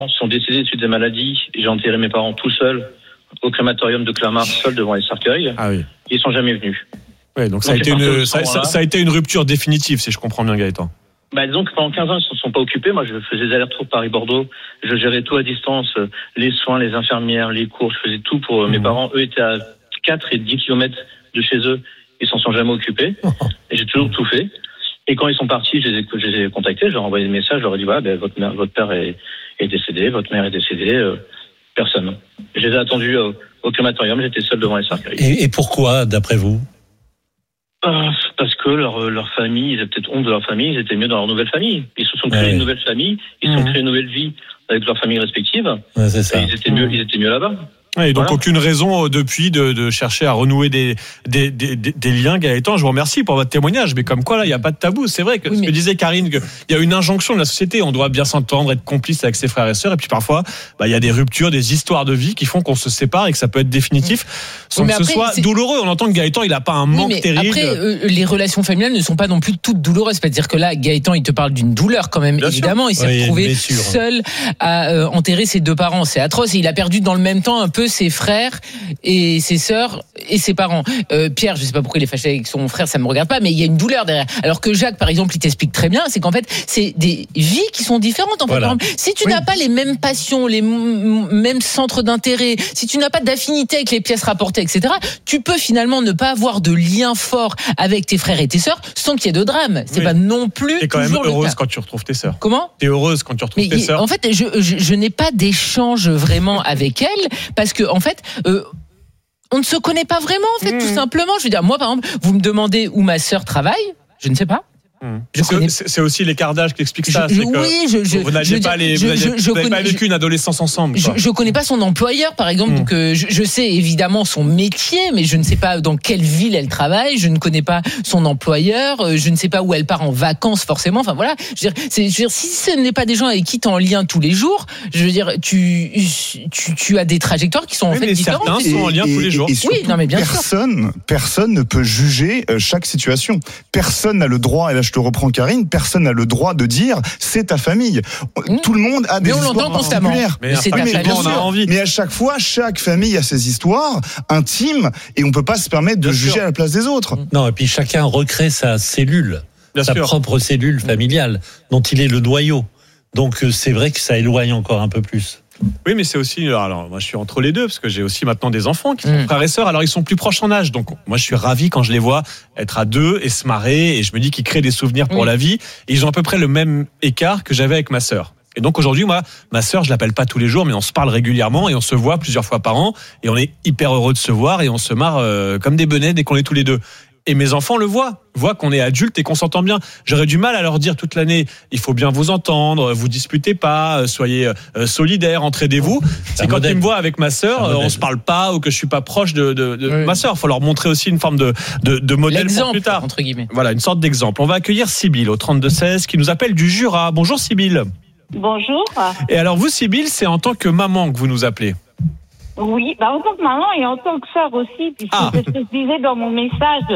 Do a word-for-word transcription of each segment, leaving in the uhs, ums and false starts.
sont décédés suite des maladies. J'ai enterré mes parents tout seuls au crématorium de Clamart, seul devant les cercueils. Ah oui. Ils sont jamais venus. Ouais, donc, donc ça a été une, ça, ça, ça a été une rupture définitive, si je comprends bien, Gaëtan. Bah, disons que pendant quinze ans, ils ne se sont pas occupés. Moi, je faisais des allers-retours Paris-Bordeaux. Je gérais tout à distance, les soins, les infirmières, les cours. Je faisais tout pour mmh. mes parents. Eux étaient à quatre et dix kilomètres de chez eux. Ils s'en sont jamais occupés. Et j'ai toujours tout fait. Et quand ils sont partis, je les ai, je les ai contactés. Je leur ai envoyé des messages. Je leur ai dit, voilà, ben, votre mère, votre père est, est décédé, votre mère est décédée. Euh, personne. Je les ai attendus au, au crématorium. J'étais seul devant les cercueils. Et, et pourquoi, d'après vous? Euh, parce que leur, leur famille, ils avaient peut-être honte de leur famille, ils étaient mieux dans leur nouvelle famille. Ils se sont créés ouais. une nouvelle famille, ils se mmh. sont créés une nouvelle vie avec leurs familles respectives. Ouais, c'est ça. Et ils étaient mieux, mmh. ils étaient mieux là-bas. Et donc voilà. aucune raison depuis de, de chercher à renouer des, des, des, des liens. Gaëtan, je vous remercie pour votre témoignage, mais comme quoi là il n'y a pas de tabou. C'est vrai que oui, ce mais... que disait Karine, qu'il y a une injonction de la société, on doit bien s'entendre, être complice avec ses frères et sœurs, et puis parfois bah, il y a des ruptures, des histoires de vie qui font qu'on se sépare et que ça peut être définitif sans oui, que après, ce soit c'est... douloureux. On entend que Gaëtan il n'a pas un oui, manque mais terrible. Après euh, les relations familiales ne sont pas non plus toutes douloureuses, c'est-à-dire que là Gaëtan il te parle d'une douleur quand même, bien évidemment sûr. Il s'est oui, retrouvé seul à euh, enterrer ses deux parents, c'est atroce, et il a perdu dans le même temps un peu ses frères et ses sœurs et ses parents. Euh, Pierre, je sais pas pourquoi il est fâché avec son frère, ça me regarde pas, mais il y a une douleur derrière. Alors que Jacques, par exemple, il t'explique très bien, c'est qu'en fait, c'est des vies qui sont différentes. En fait, voilà. Par exemple, si tu oui. n'as pas les mêmes passions, les m- mêmes centres d'intérêt, si tu n'as pas d'affinité avec les pièces rapportées, et cetera, tu peux finalement ne pas avoir de lien fort avec tes frères et tes sœurs sans qu'il y ait de drame. C'est oui. pas non plus. T'es quand même heureuse quand tu retrouves tes sœurs. Comment ? T'es heureuse quand tu retrouves mais tes sœurs. En fait, je, je, je n'ai pas d'échange vraiment avec elles parce que, en fait, euh, on ne se connaît pas vraiment, en fait, mmh. tout simplement. Je veux dire, moi, par exemple, vous me demandez où ma sœur travaille, je ne sais pas. Mmh. C'est, connais... c'est aussi l'écart d'âge qui explique ça. Je, c'est que oui, je, je, vous n'aviez je, pas, les, je, vous n'aviez, je, vous n'avez connais, pas vécu je, une adolescence ensemble. Je, je connais pas son employeur, par exemple, mmh. donc euh, je, je sais évidemment son métier, mais je ne sais pas dans quelle ville elle travaille. Je ne connais pas son employeur. Euh, je ne sais pas où elle part en vacances forcément. Enfin voilà. Je veux dire, c'est, je veux dire, si ce n'est pas des gens avec qui tu es en lien tous les jours, je veux dire, tu, tu, tu as des trajectoires qui sont en oui, fait mais différentes. Certains sont en lien et, tous les jours. Et, et oui, non mais bien personne, sûr. Personne ne peut juger chaque situation. Personne n'a le droit. Et là, je te reprends, Karine. Personne n'a le droit de dire c'est ta famille. Mmh. Tout le monde a des mais on histoires l'entend constamment. Mais, c'est oui, mais, on a envie. Mais à chaque fois, chaque famille a ses histoires intimes et on peut pas se permettre de bien juger sûr. À la place des autres. Non, et puis chacun recrée sa cellule, bien sa sûr. Propre cellule familiale dont il est le noyau. Donc c'est vrai que ça éloigne encore un peu plus. Oui, mais c'est aussi. Alors, moi, je suis entre les deux parce que j'ai aussi maintenant des enfants qui sont mmh. frères et sœurs. Alors, ils sont plus proches en âge. Donc, moi, je suis ravi quand je les vois être à deux et se marrer. Et je me dis qu'ils créent des souvenirs pour oui. la vie. Et ils ont à peu près le même écart que j'avais avec ma sœur. Et donc, aujourd'hui, moi, ma sœur, je l'appelle pas tous les jours, mais on se parle régulièrement et on se voit plusieurs fois par an. Et on est hyper heureux de se voir et on se marre euh, comme des benets dès qu'on est tous les deux. Et mes enfants le voient, voient qu'on est adultes et qu'on s'entend bien. J'aurais du mal à leur dire toute l'année, il faut bien vous entendre, vous disputez pas, soyez euh, solidaires, entraidez-vous. C'est quand modèle. Ils me voient avec ma sœur, on se parle pas ou que je suis pas proche de, de, de oui. ma sœur. Il faut leur montrer aussi une forme de, de, de modèle l'exemple, pour plus tard. Entre guillemets. Voilà, une sorte d'exemple. On va accueillir Sybille au trente-deux seize qui nous appelle du Jura. Bonjour Sybille. Bonjour. Et alors vous Sybille, c'est en tant que maman que vous nous appelez? Oui, bah en tant que maman et en tant que sœur aussi, puisque ah. c'est ce que je disais dans mon message.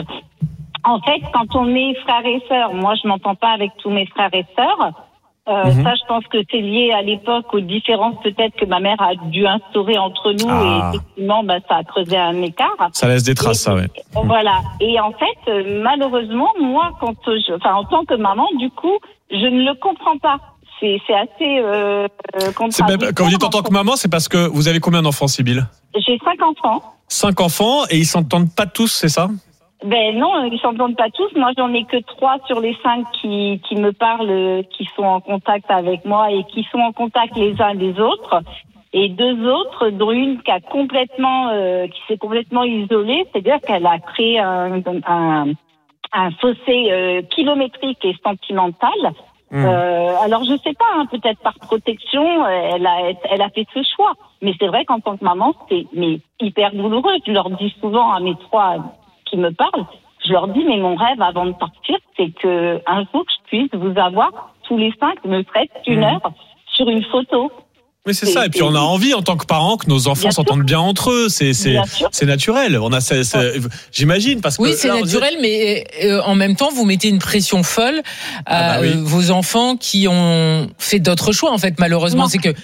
En fait, quand on est frères et sœurs, moi je m'entends pas avec tous mes frères et sœurs. Euh, mm-hmm. Ça, je pense que c'est lié à l'époque aux différences peut-être que ma mère a dû instaurer entre nous ah. et effectivement, bah, ça a creusé un écart. Ça laisse des traces, et, ça, ouais. Voilà. Et en fait, euh, malheureusement, moi, quand je, enfin, en tant que maman, du coup, je ne le comprends pas. C'est, c'est assez euh, contradictoire. Quand vous dites en tant que maman, c'est parce que vous avez combien d'enfants, Sybille? J'ai cinq enfants. Cinq enfants et ils s'entendent pas tous, c'est ça? Ben non, ils s'entendent pas tous. Moi, j'en ai que trois sur les cinq qui qui me parlent, qui sont en contact avec moi et qui sont en contact les uns des autres. Et deux autres, dont une qui a complètement, euh, qui s'est complètement isolée, c'est-à-dire qu'elle a créé un un, un fossé euh, kilométrique et sentimental. Mmh. Euh, alors je sais pas, hein, peut-être par protection, elle a elle a fait ce choix. Mais c'est vrai qu'en tant que maman, c'est mais hyper douloureux. Je leur dis souvent à mes trois qui me parlent, je leur dis mais mon rêve avant de partir, c'est que un jour je puisse vous avoir tous les cinq, ne serait-ce qu'une mmh. heure sur une photo. Mais c'est, c'est ça. Et puis on a envie en tant que parents que nos enfants bien s'entendent sûr. Bien entre eux. C'est c'est c'est naturel. On a c'est, c'est, j'imagine parce que oui c'est là, naturel, vous... mais euh, en même temps vous mettez une pression folle à ah bah oui. euh, vos enfants qui ont fait d'autres choix en fait. Malheureusement, non. c'est que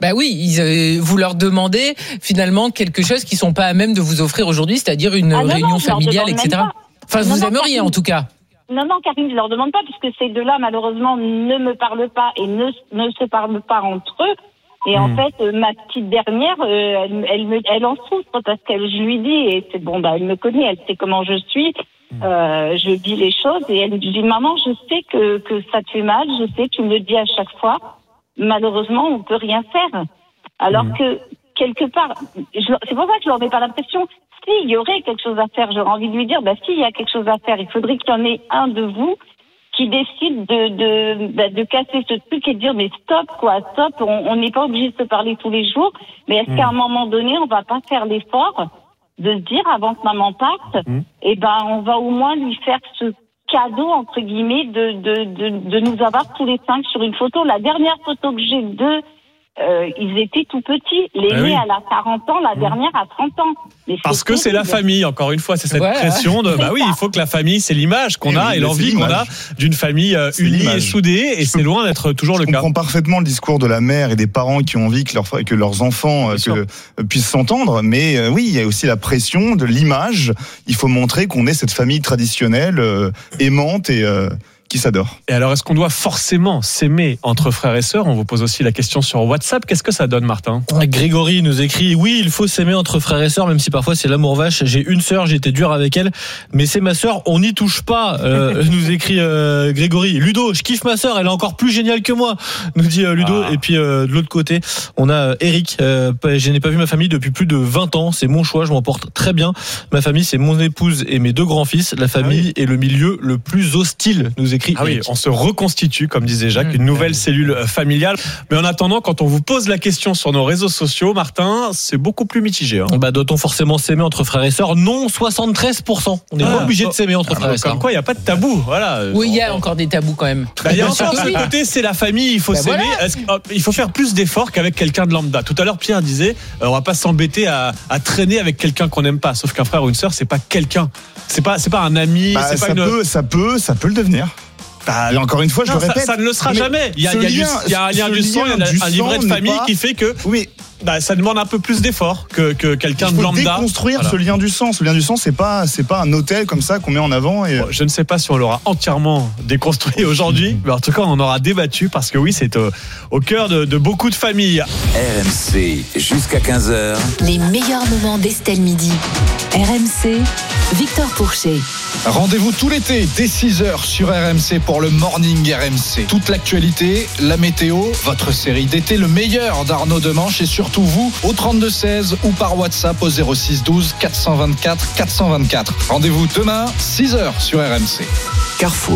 Bah oui, ils, euh, vous leur demandez finalement quelque chose qu'ils sont pas à même de vous offrir aujourd'hui, c'est-à-dire une ah non, réunion non, familiale, et cetera. Enfin, non, vous non, aimeriez Karine, en tout cas. Non, non, Karine, je leur demande pas, puisque ces deux-là, malheureusement, ne me parlent pas et ne, ne se parlent pas entre eux. Et mmh. en fait, euh, ma petite dernière, euh, elle, elle, me, elle en souffre parce qu'elle, je lui dis, et c'est bon, bah, elle me connaît, elle sait comment je suis. Euh, je dis les choses et elle me dit, maman, je sais que, que ça te fait mal, je sais, tu me le dis à chaque fois. Malheureusement, on peut rien faire. Alors mmh. que, quelque part, je, c'est pour ça que je leur mets pas l'impression. S'il y aurait quelque chose à faire, j'aurais envie de lui dire, bah, s'il y a quelque chose à faire, il faudrait qu'il y en ait un de vous qui décide de, de, bah, de casser ce truc et de dire, mais stop, quoi, stop, on n'est pas obligé de se parler tous les jours, mais est-ce mmh. qu'à un moment donné, on va pas faire l'effort de se dire, avant que maman parte, mmh. eh ben, on va au moins lui faire ce cadeau, entre guillemets, de, de, de, de nous avoir tous les cinq sur une photo. La dernière photo que j'ai d'eux, Euh, ils étaient tout petits. L'aîné, ah oui. elle a quarante ans, la dernière a trente ans. Mais Parce que c'est la famille, encore une fois, c'est cette ouais, pression de, bah oui, il faut que la famille, c'est l'image qu'on et a oui, et l'envie qu'on a d'une famille unie et soudée, et c'est loin d'être toujours le cas. Je comprends parfaitement le discours de la mère et des parents qui ont envie que, leur, que leurs enfants que, puissent s'entendre, mais euh, oui, il y a aussi la pression de l'image. Il faut montrer qu'on est cette famille traditionnelle, euh, aimante et... Euh, qui s'adore. Et alors, est-ce qu'on doit forcément s'aimer entre frères et sœurs ? On vous pose aussi la question sur WhatsApp. Qu'est-ce que ça donne, Martin ? Grégory nous écrit, oui, il faut s'aimer entre frères et sœurs, même si parfois c'est l'amour vache. J'ai une sœur, j'ai été dur avec elle, mais c'est ma sœur, on n'y touche pas, euh, nous écrit euh, Grégory. Ludo, je kiffe ma sœur, elle est encore plus géniale que moi, nous dit euh, Ludo. Ah. Et puis euh, de l'autre côté, on a euh, Eric. Euh, je n'ai pas vu ma famille depuis plus de vingt ans, c'est mon choix, je m'en porte très bien. Ma famille, c'est mon épouse et mes deux grands-fils. La famille ah oui. est le milieu le plus hostile, nous écrit Ah oui, on se reconstitue, comme disait Jacques, une nouvelle cellule familiale. Mais en attendant, quand on vous pose la question sur nos réseaux sociaux, Martin, c'est beaucoup plus mitigé. Hein. Bah, doit-on forcément s'aimer entre frères et sœurs ? Non, soixante-treize pour cent. On n'est ah, pas obligé de s'aimer entre ah, frères et sœurs. Comme quoi, il n'y a pas de tabou. Voilà. Oui, il y a encore des tabous quand même. Bah, il y a encore ce côté, c'est la famille, il faut bah, s'aimer. Voilà. Il faut faire plus d'efforts qu'avec quelqu'un de lambda. Tout à l'heure, Pierre disait, euh, on va pas s'embêter à, à traîner avec quelqu'un qu'on n'aime pas. Sauf qu'un frère ou une sœur, c'est pas quelqu'un. C'est pas, c'est pas un ami. Bah, c'est ça pas une... peut, ça peut, ça peut le devenir. Bah, et encore une fois, je non, le répète. Ça, ça ne le sera jamais. Il y a, il y a, lien, du, il y a un lien du sang, il y a un livret de famille pas... qui fait que oui. bah, ça demande un peu plus d'efforts que, que quelqu'un de lambda. Il faut déconstruire voilà. ce lien du sang. Ce lien du sang, c'est pas, c'est pas un hôtel comme ça qu'on met en avant. Et... Bon, je ne sais pas si on l'aura entièrement déconstruit aujourd'hui, mais en tout cas, on en aura débattu parce que oui, c'est au, au cœur de, de beaucoup de familles. R M C, jusqu'à quinze heures. Les meilleurs moments d'Estelle Midi. R M C, Victor Pourchet. Rendez-vous tout l'été dès six heures sur R M C pour le Morning R M C. Toute l'actualité, la météo, votre série d'été, le meilleur d'Arnaud Demanche et surtout vous au trente-deux seize ou par WhatsApp au zéro six douze quatre cent vingt-quatre quatre cent vingt-quatre. Rendez-vous demain, six heures sur R M C. Carrefour.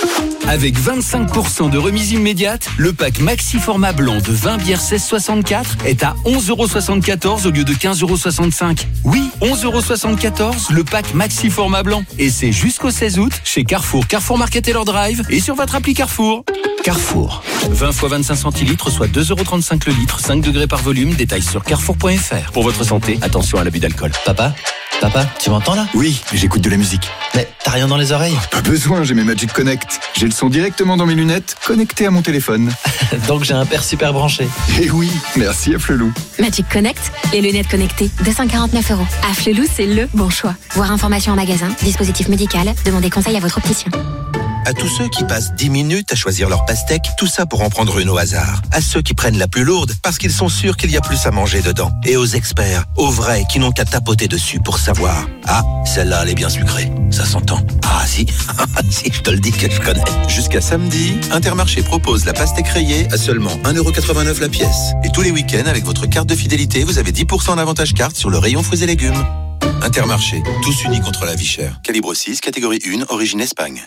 Avec vingt-cinq pour cent de remise immédiate, le pack Maxi Format Blanc de vingt bières seize soixante-quatre est à onze euros soixante-quatorze au lieu de quinze euros soixante-cinq. Oui, onze euros soixante-quatorze, le pack Maxi Format Blanc. Et c'est jusqu'au seize août chez Carrefour, Carrefour Market et leur drive et sur votre appli Carrefour. Carrefour. vingt fois vingt-cinq centilitres, soit deux euros trente-cinq le litre, cinq degrés par volume. Détails sur carrefour point f r. Pour votre santé, attention à l'abus d'alcool. Papa ? Papa, tu m'entends là ? Oui, j'écoute de la musique. Mais t'as rien dans les oreilles ? Pas besoin, j'ai mes Magic Connect. J'ai le son directement dans mes lunettes, connecté à mon téléphone. Donc j'ai un père super branché. Eh oui, merci à Flelou. Magic Connect, les lunettes connectées, deux cent quarante-neuf euros. À Flelou, c'est le bon choix. Voir information en magasin, dispositif médical, demandez conseil à votre opticien. À tous ceux qui passent dix minutes à choisir leur pastèque, tout ça pour en prendre une au hasard. À ceux qui prennent la plus lourde parce qu'ils sont sûrs qu'il y a plus à manger dedans. Et aux experts, aux vrais qui n'ont qu'à tapoter dessus pour savoir. Ah, celle-là, elle est bien sucrée. Ça s'entend. Ah si, si, je te le dis que je connais. Jusqu'à samedi, Intermarché propose la pastèque rayée à seulement un euro quatre-vingt-neuf la pièce. Et tous les week-ends, avec votre carte de fidélité, vous avez dix pour cent d'avantage carte sur le rayon fruits et légumes. Intermarché, tous unis contre la vie chère. Calibre six, catégorie un, origine Espagne.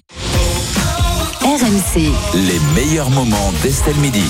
R M C. Les meilleurs moments d'Estelle Midi.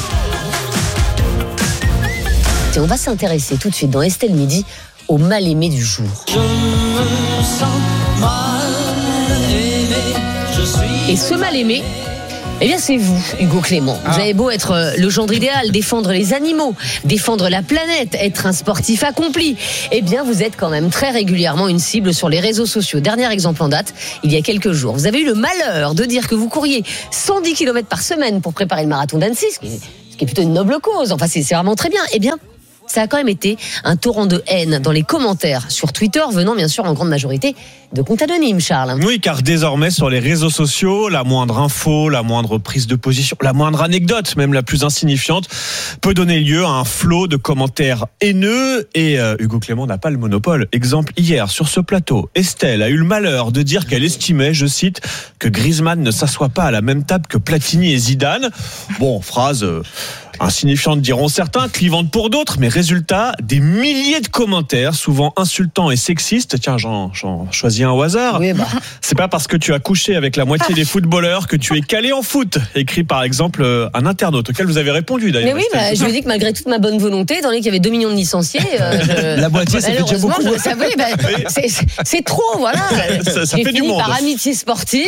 On va s'intéresser tout de suite dans Estelle Midi au mal-aimé du jour. Je me sens mal aimé, je suis... Et ce mal-aimé, eh bien c'est vous, Hugo Clément. Vous ah. avez beau être le gendre idéal, défendre les animaux, défendre la planète, être un sportif accompli, eh bien vous êtes quand même très régulièrement une cible sur les réseaux sociaux. Dernier exemple en date, il y a quelques jours, vous avez eu le malheur de dire que vous couriez cent dix kilomètres par semaine pour préparer le marathon d'Annecy, ce qui est qui est plutôt une noble cause. Enfin, c'est, c'est vraiment très bien. Eh bien, ça a quand même été un torrent de haine dans les commentaires sur Twitter, venant bien sûr en grande majorité de comptes anonymes, Charles. Oui, car désormais sur les réseaux sociaux, la moindre info, la moindre prise de position, la moindre anecdote, même la plus insignifiante, peut donner lieu à un flot de commentaires haineux. Et euh, Hugo Clément n'a pas le monopole. Exemple, hier, sur ce plateau, Estelle a eu le malheur de dire qu'elle estimait, je cite, que Griezmann ne s'assoit pas à la même table que Platini et Zidane. Bon, phrase... Euh, insignifiante diront certains, clivante pour d'autres, mais résultat, des milliers de commentaires, souvent insultants et sexistes. Tiens, j'en, j'en choisis un au hasard. Oui, bah. C'est pas parce que tu as couché avec la moitié des footballeurs que tu es calé en foot. Écrit par exemple un internaute auquel vous avez répondu d'ailleurs. Mais oui, bah, je lui ai dit que malgré toute ma bonne volonté, étant donné qu'il y avait deux millions de licenciés, euh, je... la moitié, ça fait déjà beaucoup. Je, ça, oui, bah, c'est, c'est, c'est trop, voilà. Ça, ça j'ai fait fini du monde. par amitié sportive.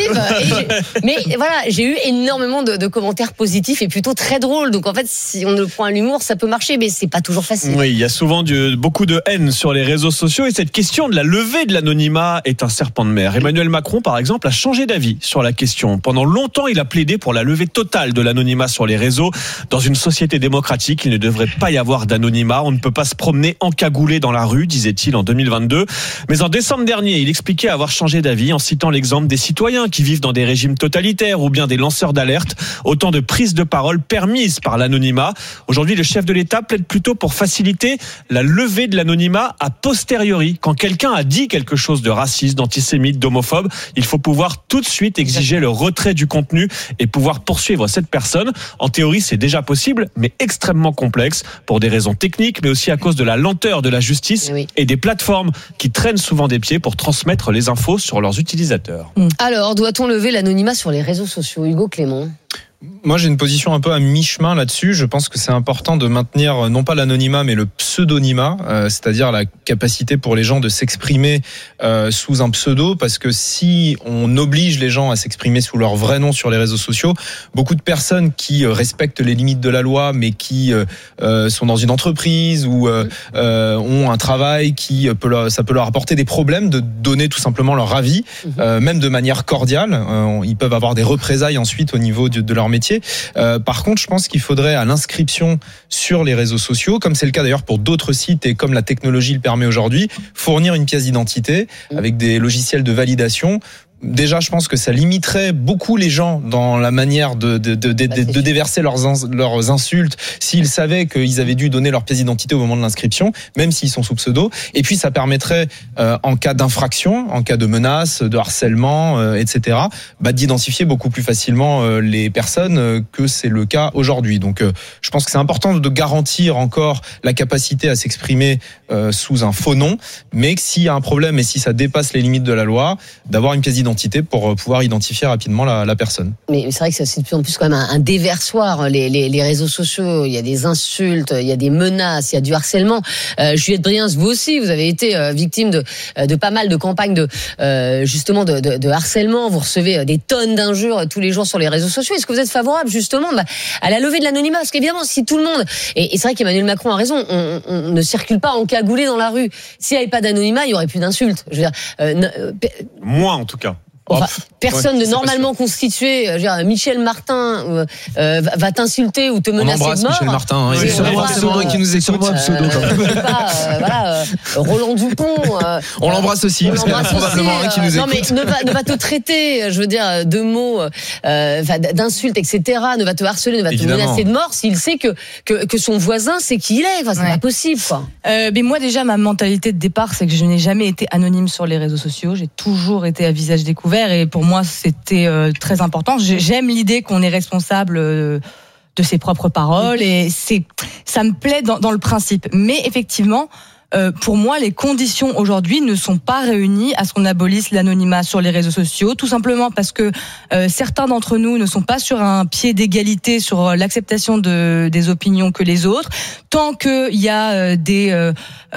Et mais voilà, j'ai eu énormément de, de commentaires positifs et plutôt très drôles. Donc en fait, si on le prend à l'humour, ça peut marcher, mais c'est pas toujours facile. Oui, il y a souvent du, beaucoup de haine sur les réseaux sociaux et cette question de la levée de l'anonymat est un serpent de mer. Emmanuel Macron, par exemple, a changé d'avis sur la question. Pendant longtemps, il a plaidé pour la levée totale de l'anonymat sur les réseaux. Dans une société démocratique, il ne devrait pas y avoir d'anonymat. On ne peut pas se promener encagoulé dans la rue, disait-il en deux mille vingt-deux. Mais en décembre dernier, il expliquait avoir changé d'avis en citant l'exemple des citoyens qui vivent dans des régimes totalitaires ou bien des lanceurs d'alerte. Autant de prises de parole permises par l'anonymat. Aujourd'hui, le chef de l'État plaide plutôt pour faciliter la levée de l'anonymat a posteriori. Quand quelqu'un a dit quelque chose de raciste, d'antisémite, d'homophobe, il faut pouvoir tout de suite exiger le retrait du contenu et pouvoir poursuivre cette personne. En théorie, c'est déjà possible, mais extrêmement complexe pour des raisons techniques, mais aussi à cause de la lenteur de la justice oui. et des plateformes qui traînent souvent des pieds pour transmettre les infos sur leurs utilisateurs. Alors, doit-on lever l'anonymat sur les réseaux sociaux, Hugo Clément ? Moi, j'ai une position un peu à mi-chemin là-dessus. Je pense que c'est important de maintenir non pas l'anonymat, mais le pseudonymat, euh, c'est-à-dire la capacité pour les gens de s'exprimer euh, sous un pseudo, parce que si on oblige les gens à s'exprimer sous leur vrai nom sur les réseaux sociaux, beaucoup de personnes qui respectent les limites de la loi, mais qui euh, sont dans une entreprise ou euh, euh, ont un travail qui peut leur, ça peut leur apporter des problèmes de donner tout simplement leur avis, euh, même de manière cordiale. Euh, ils peuvent avoir des représailles ensuite au niveau de, de leur métier. Euh, par contre, je pense qu'il faudrait à l'inscription sur les réseaux sociaux, comme c'est le cas d'ailleurs pour d'autres sites et comme la technologie le permet aujourd'hui, fournir une pièce d'identité avec des logiciels de validation. Déjà, je pense que ça limiterait beaucoup les gens dans la manière de, de, de, de, de, de déverser leurs, ins, leurs insultes s'ils savaient qu'ils avaient dû donner leur pièce d'identité au moment de l'inscription, même s'ils sont sous pseudo. Et puis, ça permettrait, euh, en cas d'infraction, en cas de menace, de harcèlement, euh, et cetera, bah, d'identifier beaucoup plus facilement euh, les personnes euh, que c'est le cas aujourd'hui. Donc, euh, je pense que c'est important de garantir encore la capacité à s'exprimer euh, sous un faux nom, mais que s'il y a un problème et si ça dépasse les limites de la loi, d'avoir une pièce d'identité pour pouvoir identifier rapidement la, la personne. Mais c'est vrai que c'est de plus en plus quand même un, un déversoir, les, les, les réseaux sociaux. Il y a des insultes, il y a des menaces, il y a du harcèlement. Euh, Juliette Briens, vous aussi, vous avez été euh, victime de, de pas mal de campagnes de euh, justement de, de, de harcèlement. Vous recevez des tonnes d'injures tous les jours sur les réseaux sociaux. Est-ce que vous êtes favorable justement bah, à la levée de l'anonymat ? Parce qu'évidemment, si tout le monde et, et c'est vrai qu'Emmanuel Macron a raison, on, on ne circule pas encagoulé dans la rue. S'il n'y avait pas d'anonymat, il y aurait plus d'insultes. Je veux dire, euh, euh, moins en tout cas. Enfin, personne ouais, de normalement constitué, je veux dire, Michel Martin euh, euh, va t'insulter ou te menacer de mort. On embrasse Michel Martin, hein, c'est sûrement moi qui nous écoute. Euh, euh, pas, euh, voilà, euh, Roland Dupont. Euh, on l'embrasse aussi, parce qu'il y en a probablement un qui nous écoute. Non mais ne va, ne va te traiter, je veux dire, de mots, euh, d'insultes, et cetera. Ne va te harceler, ne va Évidemment. te menacer de mort s'il sait que que, que son voisin sait qui il est. Enfin, c'est ouais. pas possible, quoi. Euh, mais moi déjà, ma mentalité de départ, c'est que je n'ai jamais été anonyme sur les réseaux sociaux. J'ai toujours été à visage découvert. Et pour moi, c'était euh, très important. J'aime l'idée qu'on est responsable euh, de ses propres paroles et c'est, ça me plaît dans, dans le principe. Mais effectivement, euh, pour moi, les conditions aujourd'hui ne sont pas réunies à ce qu'on abolisse l'anonymat sur les réseaux sociaux, tout simplement parce que euh, certains d'entre nous ne sont pas sur un pied d'égalité sur l'acceptation de, des opinions que les autres. Tant qu'il y a euh, des, euh,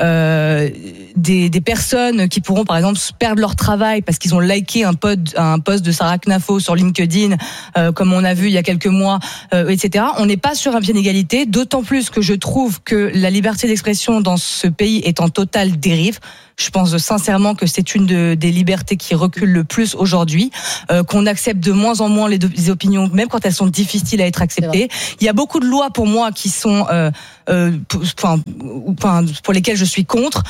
euh, des des personnes qui pourront, par exemple, perdre leur travail parce qu'ils ont liké un post, un post de Sarah Knafo sur LinkedIn, euh, comme on a vu il y a quelques mois, euh, et cetera. On n'est pas sur un pied d'égalité, d'autant plus que je trouve que la liberté d'expression dans ce pays aujourd'hui est en totale dérive. Je pense sincèrement que c'est une de, des libertés qui recule le plus aujourd'hui, euh, qu'on accepte de moins en moins les, les opinions, même quand elles sont difficiles à être acceptées. Il y a beaucoup de lois pour moi qui sont, euh, euh, pour, enfin, pour lesquelles je suis contre,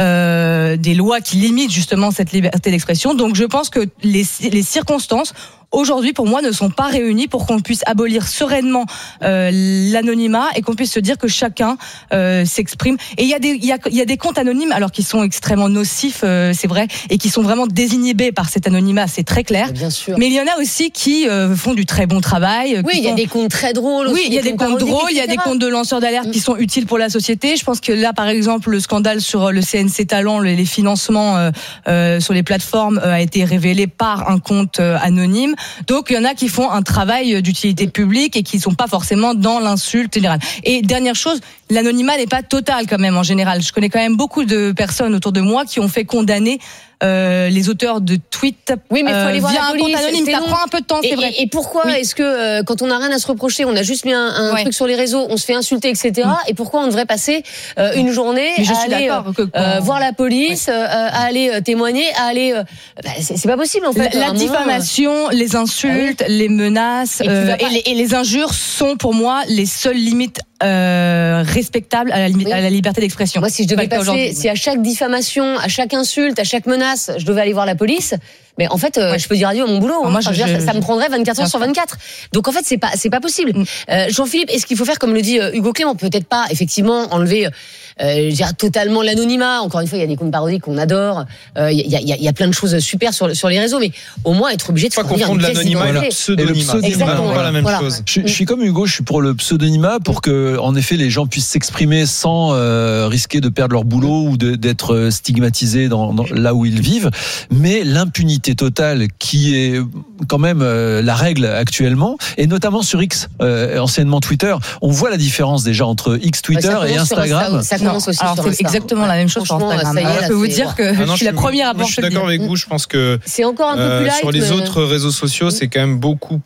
euh, des lois qui limitent justement cette liberté d'expression. Donc je pense que les, les circonstances aujourd'hui, pour moi, ne sont pas réunis pour qu'on puisse abolir sereinement euh, l'anonymat et qu'on puisse se dire que chacun euh, s'exprime. Et il y a des, il y a, il y a des comptes anonymes, alors qui sont extrêmement nocifs, euh, c'est vrai, et qui sont vraiment désinhibés par cet anonymat, c'est très clair. Bien sûr. Mais il y en a aussi qui euh, font du très bon travail. Oui, il y a sont... des comptes très drôles. Oui, il y a des comptes drôles, il y a des comptes de lanceurs d'alerte mmh. qui sont utiles pour la société. Je pense que là, par exemple, le scandale sur le C N C Talent, les, les financements euh, euh, sur les plateformes euh, a été révélé par un compte euh, anonyme. Donc, il y en a qui font un travail d'utilité publique et qui ne sont pas forcément dans l'insulte générale. Et dernière chose, l'anonymat n'est pas total quand même en général. Je connais quand même beaucoup de personnes autour de moi qui ont fait condamner euh, les auteurs de tweets oui, mais faut aller euh, voir via la un police, compte anonyme. Ça long. prend un peu de temps, et, c'est vrai. Et, et pourquoi oui. est-ce que euh, quand on n'a rien à se reprocher, on a juste mis un, un ouais. truc sur les réseaux, on se fait insulter, et cetera. Mm. Et pourquoi on devrait passer euh, une journée mais je à suis aller euh, que quand... euh, voir la police, ouais. euh, à aller euh, témoigner, à aller euh, bah, c'est, c'est pas possible en fait. La, la diffamation, moment, euh... les insultes, ah oui. les menaces et, euh, et, les, et les injures sont pour moi les seules limites euh, respectables à la, oui. à la liberté d'expression. Moi, si je devais passer, si à chaque diffamation, à chaque insulte, à chaque menace, je devais aller voir la police, mais en fait, euh, ouais. je peux dire adieu à mon boulot. Hein. Moi, je, je, ça, ça me prendrait vingt-quatre heures sur vingt-quatre. Donc en fait, c'est pas, c'est pas possible. Mm. Euh, Jean-Philippe, est-ce qu'il faut faire comme le dit euh, Hugo Clément, peut-être pas effectivement enlever, euh, je dirais, totalement l'anonymat. Encore une fois, il y a des comptes parodiques qu'on adore. Il euh, y, y, y, y a plein de choses super sur sur les réseaux, mais au moins être obligé de pas confondre l'anonymat et le pseudonymat. C'est pas la même voilà. chose. Je, je suis comme Hugo, je suis pour le pseudonymat pour que, en effet, les gens puissent s'exprimer sans euh, risquer de perdre leur boulot ou de, d'être stigmatisés dans, dans là où ils vivent. Mais l'impunité totale qui est quand même euh, la règle actuellement, et notamment sur X, euh, anciennement Twitter, on voit la différence déjà entre X Twitter ouais, et Instagram. Ça commence aussi Alors, sur c'est Insta. exactement ouais. la même chose sur Instagram. Est, là, je peux vous dire que ah non, je suis la première à penser. Je suis d'accord avec vous. Je pense que c'est encore un peu euh, plus light. Sur les mais... autres réseaux sociaux, c'est quand même beaucoup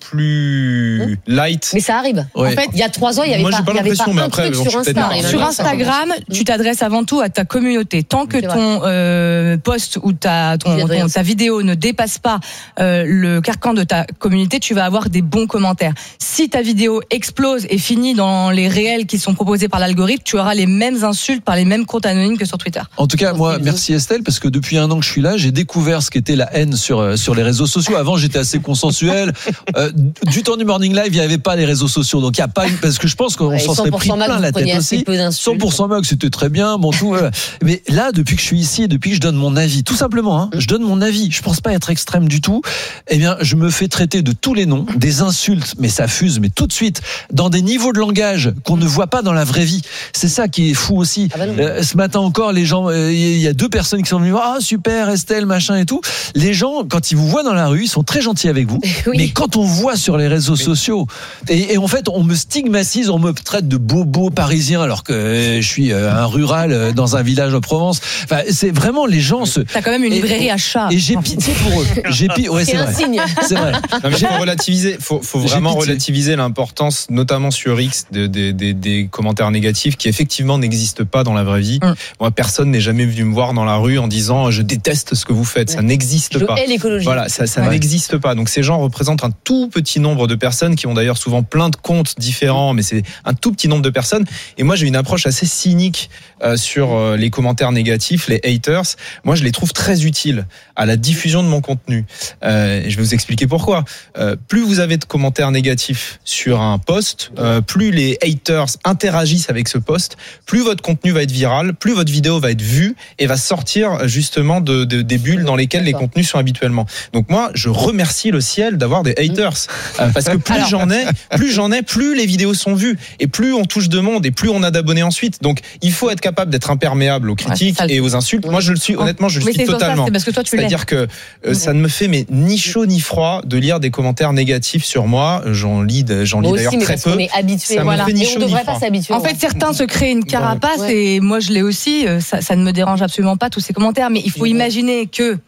plus mmh. light. Mais ça arrive. Ouais. En fait, il y a trois ans, il y avait Moi, pas, j'ai pas il y avait l'impression, pas mais un après, truc sur Insta. Sur Instagram, tu t'adresses avant tout à ta communauté. Tant que ton euh, post ou ta ton, ton ta vidéo ne dépasse pas euh, le carcan de ta communauté, tu vas avoir des bons commentaires. Si ta vidéo explose et finit dans les réels qui sont proposés par l'algorithme, tu auras les mêmes insultes par les mêmes comptes anonymes que sur Twitter. En tout cas, moi, merci Estelle, parce que depuis un an que je suis là, j'ai découvert ce qu'était la haine sur sur les réseaux sociaux. Avant, j'étais assez consensuel. Euh, du temps du Morning Live, il n'y avait pas les réseaux sociaux, donc il y a pas eu, parce que je pense qu'on ouais, s'en serait pris plein la tête aussi. cent pour cent Mac, c'était très bien, bon tout. Voilà. Mais là, depuis que je suis ici, et depuis que je donne mon avis, tout simplement, hein, je donne mon avis. Je pense pas être extrême du tout. Eh bien, je me fais traiter de tous les noms, des insultes, mais ça fuse, mais tout de suite, dans des niveaux de langage qu'on ne voit pas dans la vraie vie. C'est ça qui est fou aussi. Ah bah euh, ce matin encore, les gens, il euh, y a deux personnes qui sont venues, ah oh, super, Estelle, machin et tout. Les gens, quand ils vous voient dans la rue, ils sont très gentils avec vous. Oui. Mais quand on voit sur les réseaux oui. sociaux, et, et en fait, on me stigmatise, on me traite de bobo parisien, alors que euh, je suis euh, un rural euh, dans un village en Provence. Enfin, c'est vraiment les gens. Se... T'as quand même une librairie et, à chat. Et j'ai pitié pour eux. J'ai pitié. Ouais, c'est, c'est vrai. Signe. C'est vrai. Non, mais faut relativiser. Faut, faut vraiment relativiser l'importance, notamment sur X, de, de, de, des commentaires négatifs qui effectivement n'existent pas dans la vraie vie. Mm. Moi, personne n'est jamais venu me voir dans la rue en disant je déteste ce que vous faites. Ouais. Ça n'existe je pas. hais l'écologie. Voilà, ça, ça ouais. n'existe pas. Donc ces gens représentent un tout petit nombre de personnes qui ont d'ailleurs souvent plein de comptes différents, mais c'est un tout petit nombre de personnes. Et moi, j'ai une approche assez cynique euh, sur euh, les commentaires négatifs, les haters. Moi, je les trouve très utiles à la diffusion de mon contenu. Euh, et je vais vous expliquer pourquoi. Euh, plus vous avez de commentaires négatifs sur un post, euh, plus les haters interagissent avec ce post, plus votre contenu va être viral, plus votre vidéo va être vue et va sortir justement de, de, des bulles dans lesquelles les contenus sont habituellement. Donc moi, je remercie le ciel d'avoir des haters. Euh, parce que plus Alors... j'en ai, plus j'en ai, plus les vidéos sont vues et plus on touche de monde et plus on a d'abonnés ensuite. Donc il faut être capable d'être imperméable aux critiques ouais, et aux insultes. Moi, je le suis, honnêtement, je le mais suis totalement. Ça, c'est parce que toi, tu C'est-à-dire que euh, ça ne me fait mais ni chaud ni froid de lire des commentaires négatifs sur moi. J'en lis, j'en lis aussi, d'ailleurs très peu. On est habitué. Ça voilà. me fait ni et chaud on ne devrait ni froid. pas s'habituer. En fait, certains se créent une carapace ouais. et moi, je l'ai aussi. Ça, ça ne me dérange absolument pas tous ces commentaires, mais il faut ouais. imaginer que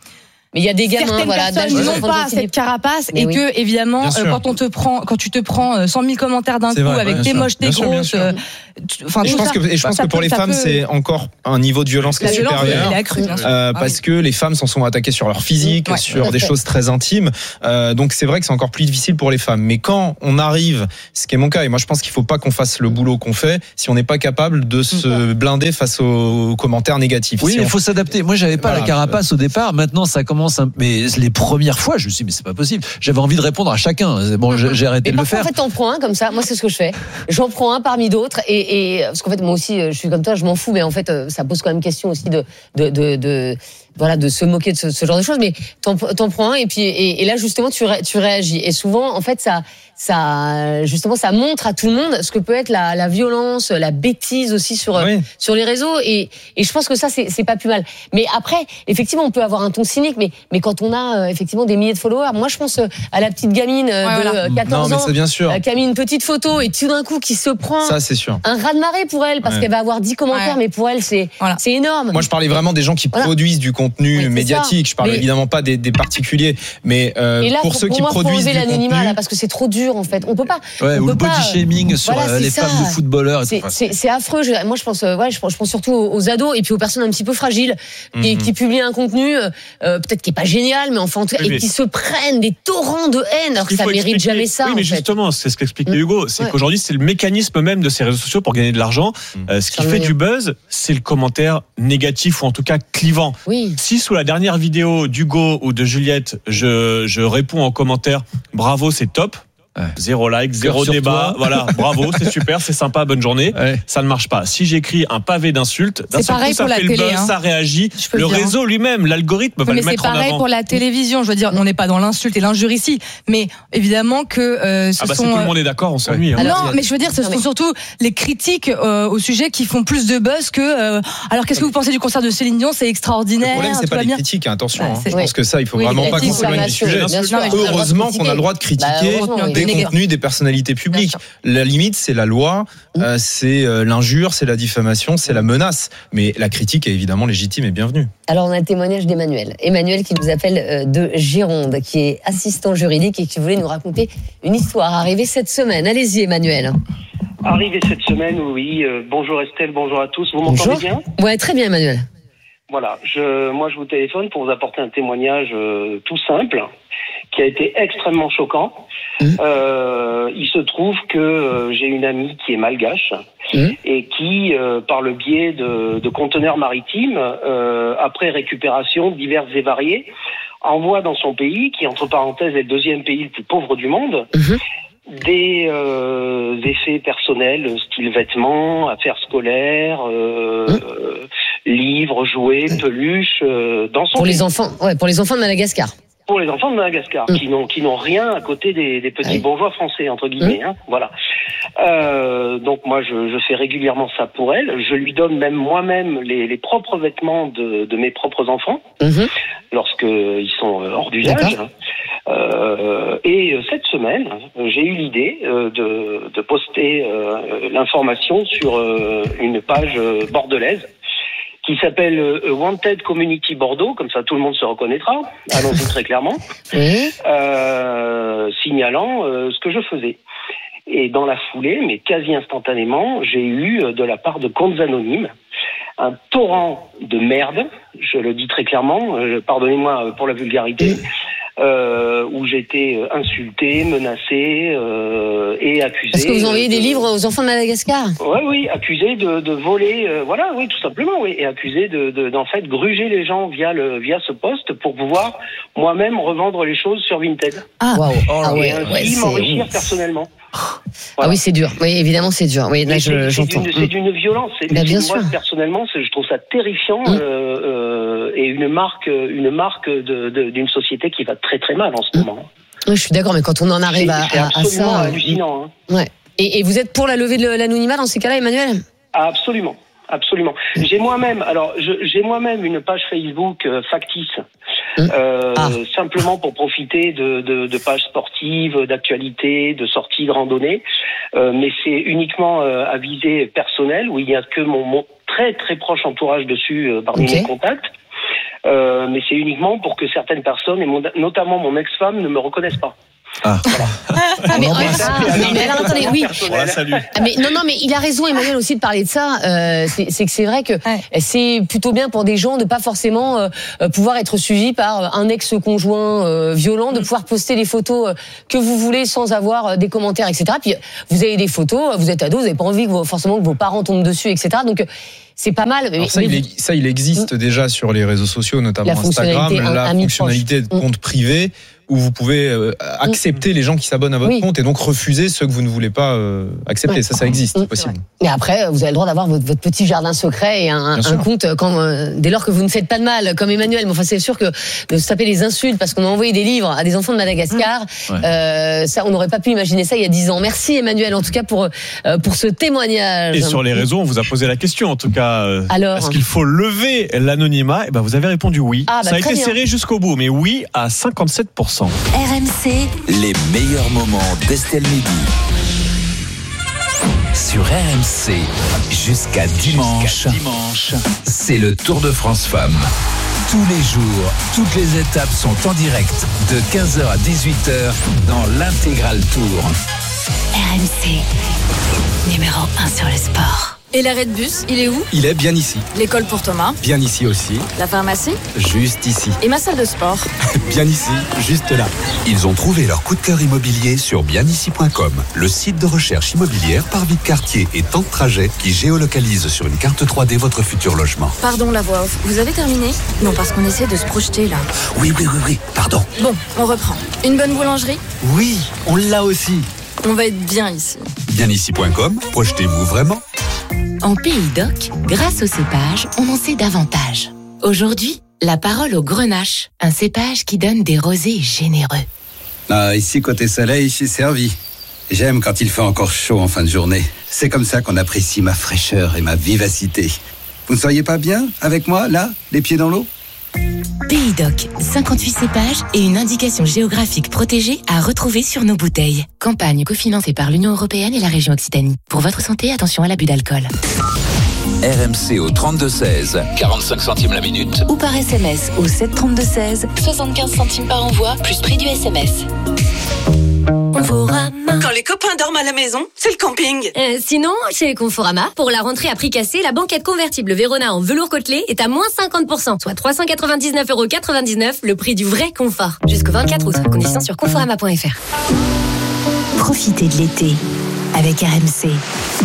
Mais il y a des gamins, certaines voilà, personnes n'ont pas cette carapace mais et oui. que évidemment, euh, quand on te prend, quand tu te prends cent mille commentaires d'un coup vrai, avec ouais, t'es sûr. moche, t'es Bien grosse, sûr, euh, tu- enfin et je tout pense ça, que, et je pense ça que pour peut- les ça femmes, peut- c'est encore un niveau de violence qui La est violence, supérieur. elle est accrue, bien sûr. Euh, Ah parce oui. que les femmes s'en sont attaquées sur leur physique, Ouais, sur tout à des fait. choses très intimes. Euh, donc c'est vrai que c'est encore plus difficile pour les femmes. Mais quand on arrive, ce qui est mon cas, et moi je pense qu'il faut pas qu'on fasse le boulot qu'on fait si on n'est pas capable de se blinder face aux commentaires négatifs. Oui, Si il on- faut s'adapter. Moi, j'avais pas Voilà. la carapace au départ. Maintenant, ça commence. Un... Mais les premières fois, je me suis dit, mais c'est pas possible. J'avais envie de répondre à chacun. Bon, j'ai j'ai arrêté Mais de le parfois, faire. en fait, t'en prends un comme ça. Moi, c'est ce que je fais. J'en prends un parmi d'autres. Et, et parce qu'en fait, moi aussi, je suis comme toi, je m'en fous. Mais en fait, ça pose quand même question aussi de, de, de, de voilà, de se moquer de ce, ce genre de choses. Mais t'en, t'en prends un et puis, et, et là, justement, tu, ré, tu réagis. Et souvent, en fait, ça, ça, justement, ça montre à tout le monde ce que peut être la, la violence, la bêtise aussi sur, Oui. sur les réseaux. Et, et je pense que ça, c'est, c'est pas plus mal. Mais après, effectivement, on peut avoir un ton cynique. Mais, mais quand on a, euh, effectivement, des milliers de followers, moi, je pense euh, à la petite gamine euh, Ouais, de voilà. euh, quatorze Non, mais ans. c'est bien sûr. euh, qui a mis une petite photo et tout d'un coup, qui se prend Ça, c'est sûr. un raz-de-marée pour elle parce Ouais. qu'elle va avoir dix commentaires. Ouais. Mais pour elle, c'est, Voilà. c'est énorme. Moi, je parlais vraiment des gens qui Voilà. produisent du contenu Oui, c'est médiatique. ça. Je parle Mais- évidemment pas des, des particuliers, mais euh, Et là, pour pour, ceux pour qui moi, faut produisent enlever du l'anonymat contenu. là parce que c'est trop dur en fait. On peut pas. Ouais, on ou peut le body pas, shaming sur voilà, euh, c'est les ça. femmes de footballeurs. et C'est, tout. Enfin, c'est, c'est affreux. Je- moi, je pense, euh, ouais, je pense, je pense surtout aux, aux ados et puis aux personnes un petit peu fragiles qui, Mhm. qui publient un contenu euh, euh, peut-être qui est pas génial, mais enfin, en tout cas, Oui, et mais- qui se prennent des torrents de haine alors que Il ça faut mérite expliquer- jamais ça. Oui, en mais fait. justement, c'est ce qu'expliquait Mm. Hugo. C'est Ouais. qu'aujourd'hui, c'est le mécanisme même de ces réseaux sociaux pour gagner de l'argent. Euh, ce qui Ça fait me- du buzz, c'est le commentaire négatif ou en tout cas clivant. Oui. Si sous la dernière vidéo d'Hugo ou de Juliette, je, je réponds en commentaire, bravo, c'est top. Ouais. Zéro like, zéro Cœur sur débat. toi. Voilà, bravo, c'est super, c'est sympa, bonne journée. Ouais. Ça ne marche pas. Si j'écris un pavé d'insultes, d'un C'est seul pareil coup, ça pour la fait le télé, buzz, hein. ça réagit. Je peux Le le dire. réseau lui-même, l'algorithme va Oui, mais le c'est mettre en pareil avant. pour la télévision. Je veux dire, on n'est pas dans l'insulte et l'injure ici, mais évidemment que euh, ce Ah bah si sont. tout le euh, monde est d'accord, on s'ennuie. hein. Alors, non, mais je veux dire, ce Non, sont mais- surtout les critiques euh, au sujet qui font plus de buzz que. euh, alors, qu'est-ce que vous pensez du concert de Céline Dion? C'est Le extraordinaire. problème, c'est tout pas va les bien. critiques, hein, attention. Ouais, hein. c'est- Je pense que ça, il faut Oui, vraiment les pas qu'on critiques, s'éloigne du bien sûr, sujet. bien sûr, on a le droit de Heureusement qu'on a critiquer. le droit de critiquer Bah, heureusement, oui. des Mais- contenus des personnalités Bien publiques. sûr. La limite, c'est la loi, euh, c'est euh, l'injure, c'est la diffamation, c'est la menace. Mais la critique est évidemment légitime et bienvenue. Alors, on a un témoignage d'Emmanuel. Emmanuel qui nous appelle euh, de Gironde, qui est assistant juridique et qui voulait nous raconter une histoire arrivée cette semaine. Allez-y, Emmanuel. Arrivé cette semaine, oui. Euh, bonjour Estelle, bonjour à tous. Vous m'entendez bien? Ouais, très bien, Emmanuel. Voilà. Je, moi, je vous téléphone pour vous apporter un témoignage euh, tout simple, qui a été extrêmement choquant. Mmh. Euh, il se trouve que euh, j'ai une amie qui est malgache Mmh. et qui, euh, par le biais de, de conteneurs maritimes, euh, après récupération diverses et variées, envoie dans son pays, qui entre parenthèses est le deuxième pays le plus pauvre du monde, Mmh. des euh, effets personnels, style vêtements, affaires scolaires, euh, Mmh. euh, livres, jouets, peluches, euh, dans son Pour pays. les enfants, ouais, pour les enfants de Madagascar. Pour les enfants de Madagascar, Mmh. qui n'ont qui n'ont rien à côté des, des petits Oui. bourgeois français entre guillemets. Hein, voilà. Euh, donc moi, je, je fais régulièrement ça pour elle. Je lui donne même moi-même les, les propres vêtements de, de mes propres enfants Mmh. lorsqu'ils sont euh, hors d'usage. D'accord. Euh, et euh, cette semaine, j'ai eu l'idée euh, de, de poster euh, l'information sur euh, une page euh, bordelaise qui s'appelle euh, Wanted Community Bordeaux, comme ça tout le monde se reconnaîtra, allons-y très clairement, Oui. euh, signalant euh, ce que je faisais. Et dans la foulée, mais quasi instantanément, j'ai eu euh, de la part de comptes anonymes un torrent de merde, je le dis très clairement, euh, pardonnez-moi pour la vulgarité, euh, où j'étais insulté, menacé euh, et accusé. Parce que vous envoyez de- des livres aux enfants de Madagascar. Oui, oui, accusé de, de voler, euh, voilà, oui, tout simplement, oui, et accusé de, de, d'en fait gruger les gens via le via ce poste pour pouvoir moi-même revendre les choses sur Vinted. Ah, Waouh. Ah et ouais, ainsi ouais, c'est- m'enrichir personnellement. Ah oui, c'est dur. Oui, évidemment, c'est dur. Oui, là, Mais je, c'est, c'est, j'entends. d'une, c'est d'une violence. C'est, Bah, bien c'est- moi, sûr. personnellement, c'est, je trouve ça terrifiant Mm. euh, euh, et une marque, une marque de, de, d'une société qui va très très mal en ce moment. Oui, je suis d'accord, mais quand on en arrive C'est, à, c'est à- à absolument ça. euh, hallucinant. Hein. Ouais. Et, et vous êtes pour la levée de l'anonymat dans ces cas-là, Emmanuel? Absolument. Absolument. J'ai moi-même, alors je, j'ai moi-même une page Facebook euh, factice, euh, Ah. simplement pour profiter de, de, de pages sportives, d'actualités, de sorties de randonnée, euh, mais c'est uniquement euh, à visée personnelle où il n'y a que mon, mon très très proche entourage dessus euh, parmi Ok. mes contacts. euh, mais c'est uniquement pour que certaines personnes, et mon, notamment mon ex-femme, ne me reconnaissent pas. Ah. Voilà. Ah, mais, ah, non, mais alors, attendez, oui. Ouais, salut. Ah, mais non, non, mais il a raison, Emmanuel, aussi de parler de ça. Euh, c'est, c'est que c'est vrai que ouais. c'est plutôt bien pour des gens de pas forcément euh, pouvoir être suivis par un ex-conjoint euh, violent, de pouvoir poster les photos que vous voulez sans avoir euh, des commentaires, et cetera. Puis vous avez des photos, vous êtes ado, vous n'avez pas envie que vos, forcément que vos parents tombent dessus, et cetera. Donc c'est pas mal. Alors ça, mais il est, ça, il existe mmh. déjà sur les réseaux sociaux, notamment la Instagram, un, la un fonctionnalité de compte mmh. privé, où vous pouvez euh, accepter mmh. les gens qui s'abonnent à votre oui. compte et donc refuser ceux que vous ne voulez pas euh, accepter. Ouais. Ça, ça existe, c'est possible. Et après, vous avez le droit d'avoir votre, votre petit jardin secret et un, un compte quand, euh, dès lors que vous ne faites pas de mal, comme Emmanuel. Mais enfin, c'est sûr que de se taper les insultes parce qu'on a envoyé des livres à des enfants de Madagascar, mmh. ouais. euh, ça, on n'aurait pas pu imaginer ça il y a dix ans. Merci Emmanuel, en tout cas pour euh, pour ce témoignage. Et sur les réseaux, on vous a posé la question, en tout cas. Euh, Alors, est-ce qu'il faut lever l'anonymat? Et ben, vous avez répondu oui. Ah, bah, ça a été bien. serré jusqu'au bout, mais oui à cinquante-sept pour cent. R M C. Les meilleurs moments d'Estelle Midi. Sur R M C, jusqu'à dimanche, jusqu'à dimanche, c'est le Tour de France Femmes. Tous les jours, toutes les étapes sont en direct de quinze heures à dix-huit heures dans l'Intégral Tour. R M C, numéro un sur le sport. Et l'arrêt de bus, il est où? Il est bien ici. L'école pour Thomas? Bien ici aussi. La pharmacie? Juste ici. Et ma salle de sport? Bien ici, juste là. Ils ont trouvé leur coup de cœur immobilier sur bien ici point com, le site de recherche immobilière par vie de quartier et temps de trajet qui géolocalise sur une carte trois D votre futur logement. Pardon la voix off, vous avez terminé? Non, parce qu'on essaie de se projeter là. Oui, oui, oui, oui, pardon. Bon, on reprend. Une bonne boulangerie? Oui, on l'a aussi. On va être bien ici. bien ici point com, projetez-vous vraiment. En Pays d'Oc, grâce au cépage, on en sait davantage. Aujourd'hui, la parole au grenache, un cépage qui donne des rosés généreux. Ah, ici, côté soleil, je suis servi. J'aime quand il fait encore chaud en fin de journée. C'est comme ça qu'on apprécie ma fraîcheur et ma vivacité. Vous ne seriez pas bien avec moi, là, les pieds dans l'eau? Pays d'Oc, cinquante-huit cépages et une indication géographique protégée à retrouver sur nos bouteilles. Campagne cofinancée par l'Union européenne et la région Occitanie. Pour votre santé, attention à l'abus d'alcool. R M C au trente-deux seize, quarante-cinq centimes la minute. Ou par S M S au sept trente-deux seize, soixante-quinze centimes par envoi, plus prix du S M S. Conforama. Quand les copains dorment à la maison, c'est le camping. Euh, sinon, chez Conforama, pour la rentrée à prix cassé, la banquette convertible Vérona en velours côtelé est à moins cinquante pour cent, soit trois cent quatre-vingt-dix-neuf euros quatre-vingt-dix-neuf, le prix du vrai confort. Jusqu'au vingt-quatre août. Conditions sur conforama point f r. Profitez de l'été avec R M C.